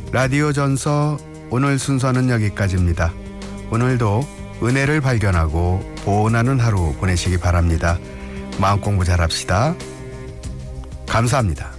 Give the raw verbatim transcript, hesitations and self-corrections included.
라디오 전서 오늘 순서는 여기까지입니다. 오늘도 은혜를 발견하고 보온하는 하루 보내시기 바랍니다. 마음 공부 잘합시다. 감사합니다.